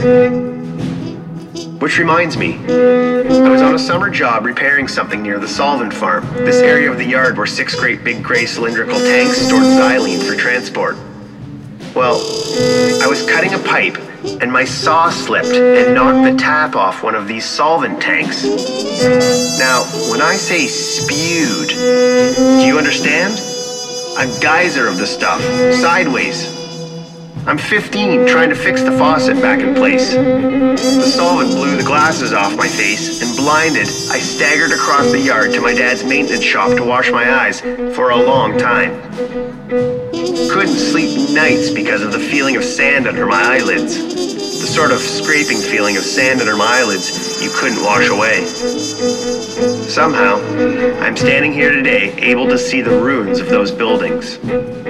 Which reminds me, I was on a summer job repairing something near the solvent farm, this area of the yard where 6 great big gray cylindrical tanks stored xylene for transport. Well, I was cutting a pipe and my saw slipped and knocked the tap off one of these solvent tanks. Now, when I say spewed, do you understand? A geyser of the stuff, sideways. I'm 15, trying to fix the faucet back in place. The solvent blew the glasses off my face, and blinded, I staggered across the yard to my dad's maintenance shop to wash my eyes for a long time. Couldn't sleep nights because of the feeling of sand under my eyelids. The sort of scraping feeling of sand under my eyelids you couldn't wash away. Somehow, I'm standing here today able to see the ruins of those buildings.